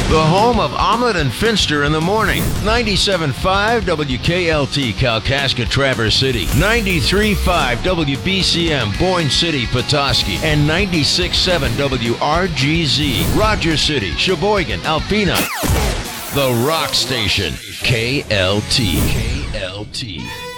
The home of Omelet and Finster in the morning. 97.5 WKLT, Kalkaska, Traverse City. 93.5 WBCM, Boyne City, Petoskey. And 96.7 WRGZ, Rogers City, Sheboygan, Alpena. The Rock Station, KLT. KLT.